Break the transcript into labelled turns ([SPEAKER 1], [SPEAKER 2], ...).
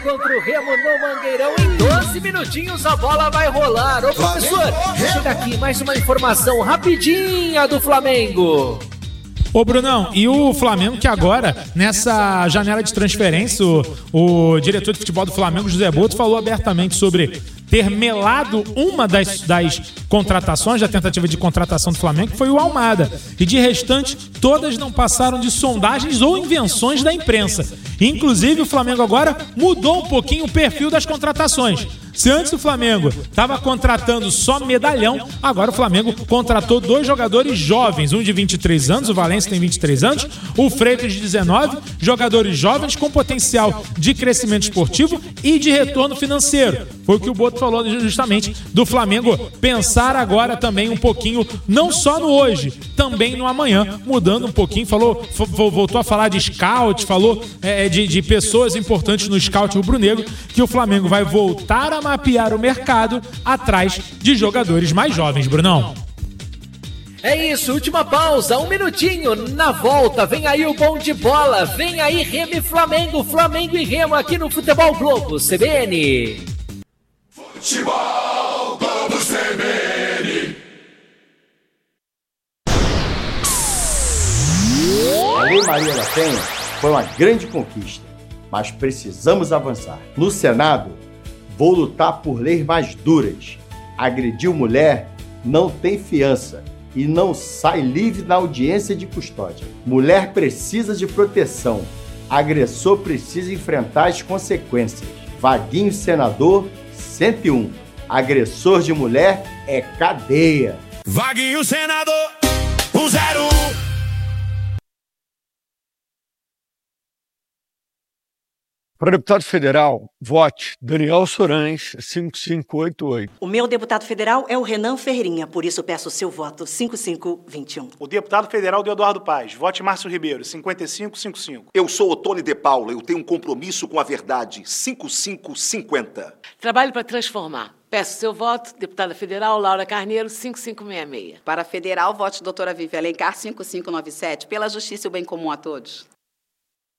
[SPEAKER 1] Contra o Remo no Mangueirão, em 12 minutinhos a bola vai rolar. Ô professor, chega aqui mais uma informação rapidinha do Flamengo.
[SPEAKER 2] Ô Brunão, e o Flamengo que agora, nessa janela de transferência, o diretor de futebol do Flamengo, José Boto, falou abertamente sobre ter melado uma das contratações, da tentativa de contratação do Flamengo, que foi o Almada. E de restante, todas não passaram de sondagens ou invenções da imprensa. Inclusive, o Flamengo agora mudou um pouquinho o perfil das contratações. Se antes o Flamengo estava contratando só medalhão, agora o Flamengo contratou 2 jogadores jovens, um de 23 anos, o Valência tem 23 anos, o Freitas de 19, jogadores jovens com potencial de crescimento esportivo e de retorno financeiro. Foi o que o Boto falou justamente do Flamengo pensar agora também um pouquinho, não só no hoje, também no amanhã, mudando um pouquinho, voltou a falar de scout, falou de pessoas importantes no scout rubro-negro, que o Flamengo vai voltar a mapear o mercado atrás de jogadores mais jovens, Brunão.
[SPEAKER 1] É isso, última pausa, 1 minutinho, na volta, vem aí o bom de bola, vem aí Remo e Flamengo, Flamengo e Remo aqui no Futebol Globo, CBN.
[SPEAKER 3] Futebol Globo CBN.
[SPEAKER 4] A Lei Maria da Penha foi uma grande conquista, mas precisamos avançar. No Senado, vou lutar por leis mais duras. Agrediu mulher, não tem fiança e não sai livre na audiência de custódia. Mulher precisa de proteção. Agressor precisa enfrentar as consequências. Vaguinho senador 101. Agressor de mulher é cadeia.
[SPEAKER 3] Vaguinho senador 101.
[SPEAKER 5] Para deputado federal, vote Daniel Sorães, 5588.
[SPEAKER 6] O meu deputado federal é o Renan Ferreirinha, por isso peço o seu voto, 5521.
[SPEAKER 7] O deputado federal do Eduardo Paz, vote Márcio Ribeiro, 5555.
[SPEAKER 8] Eu sou Otônio de Paula, eu tenho um compromisso com a verdade, 5550.
[SPEAKER 9] Trabalho para transformar. Peço seu voto, deputada federal Laura Carneiro, 5566.
[SPEAKER 10] Para federal, vote doutora Vivi Alencar, 5597, pela justiça e o bem comum a todos.